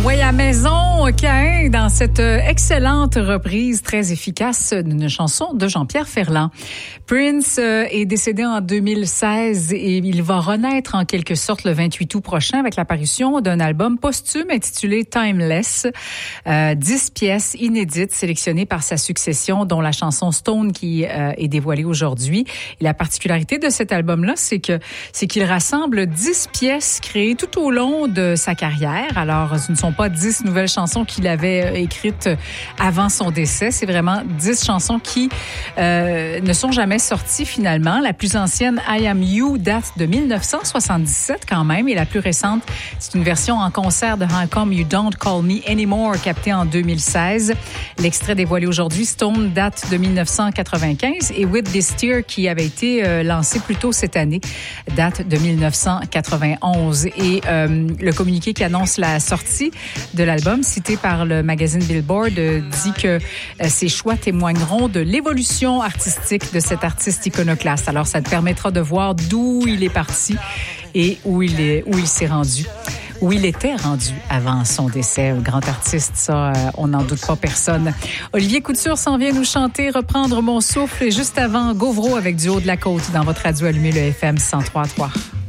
Oui, à maison, Caïn, dans cette excellente reprise très efficace d'une chanson de Jean-Pierre Ferland. Prince est décédé en 2016 et il va renaître en quelque sorte le 28 août prochain avec l'apparition d'un album posthume intitulé Timeless. 10 pièces inédites sélectionnées par sa succession, dont la chanson Stone qui est dévoilée aujourd'hui. Et la particularité de cet album-là, c'est qu'il rassemble 10 pièces créées tout au long de sa carrière. Alors, ce ne sont pas 10 nouvelles chansons qu'il avait écrites avant son décès. C'est vraiment 10 chansons qui ne sont jamais sorties finalement. La plus ancienne, I Am You, date de 1977 quand même. Et la plus récente, c'est une version en concert de How Come You Don't Call Me Anymore, captée en 2016. L'extrait dévoilé aujourd'hui, Stone, date de 1995. Et With This Tear, qui avait été lancé plus tôt cette année, date de 1991. Et le communiqué qui annonce la sortie de l'album, cité par le magazine Billboard, dit que ces choix témoigneront de l'évolution artistique de cet artiste iconoclaste. Alors, ça te permettra de voir d'où il est parti et où il s'est rendu. Où il était rendu avant son décès. Grand artiste, ça, on n'en doute pas personne. Olivier Couture s'en vient nous chanter « Reprendre mon souffle » et juste avant, Gauvreau avec Du haut de la côte dans votre radio allumée, le FM 103.3.